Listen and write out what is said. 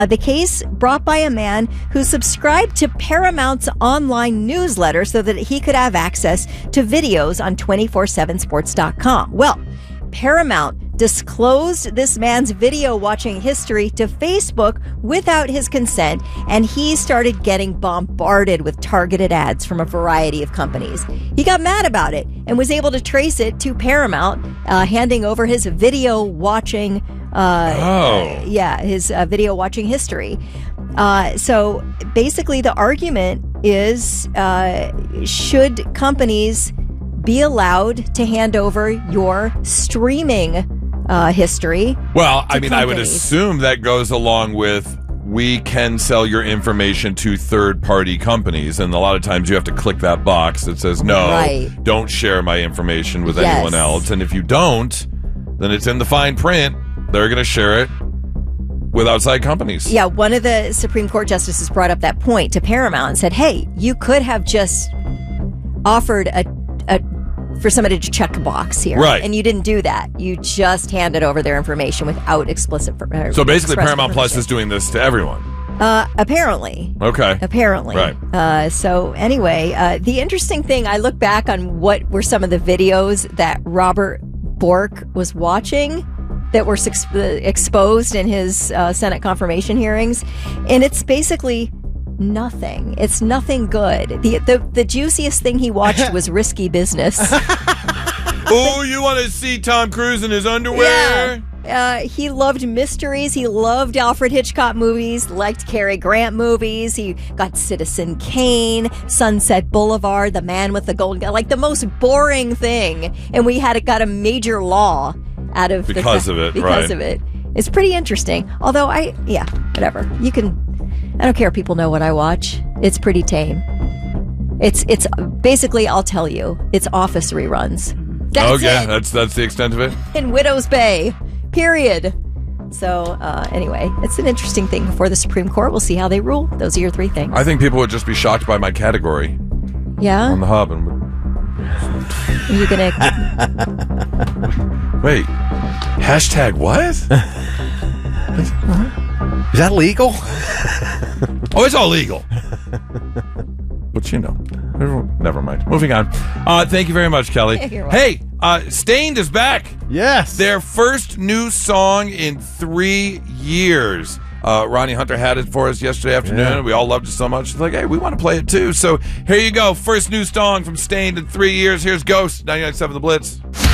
The case brought by a man who subscribed to Paramount's online newsletter so that he could have access to videos on 247sports.com. Well, Paramount disclosed this man's video watching history to Facebook without his consent, and he started getting bombarded with targeted ads from a variety of companies. He got mad about it and was able to trace it to Paramount, handing over his video watching his video watching history. So basically the argument is, should companies be allowed to hand over your streaming history? Well, I mean, companies? I would assume that goes along with we can sell your information to third-party companies, and a lot of times you have to click that box that says, no, don't share my information with anyone else. And if you don't, then it's in the fine print. They're going to share it with outside companies. Yeah, one of the Supreme Court justices brought up that point to Paramount and said, hey, you could have just offered for somebody to check a box here. Right. And you didn't do that. You just handed over their information without explicit So basically Paramount permission. Plus is doing this to everyone. Apparently. Okay. Apparently. Right. So anyway, the interesting thing, I look back on what were some of the videos that Robert Bork was watching that were exposed in his Senate confirmation hearings, and it's basically nothing. It's nothing good. The juiciest thing he watched was Risky Business. Oh, you want to see Tom Cruise in his underwear? Yeah. He loved mysteries. He loved Alfred Hitchcock movies, liked Cary Grant movies. He got Citizen Kane, Sunset Boulevard, The Man with the Golden Gun, like the most boring thing. And we got a major law out of because of it. It's pretty interesting. Although whatever. I don't care if people know what I watch. It's pretty tame. It's basically, I'll tell you, it's Office reruns. That's it. That's the extent of it. In Widow's Bay, period. So anyway, it's an interesting thing before the Supreme Court. We'll see how they rule. Those are your three things. I think people would just be shocked by my category. Yeah. On the hub. And are you gonna wait? Hashtag what? Is that legal? Oh, it's all legal. But never mind. Moving on. Thank you very much, Kelly. Hey, Stained is back. Yes. Their first new song in 3 years. Ronnie Hunter had it for us yesterday afternoon. Yeah. We all loved it so much. It's like, hey, we want to play it too. So here you go. First new song from Stained in 3 years. Here's Ghost, 99.7 The Blitz.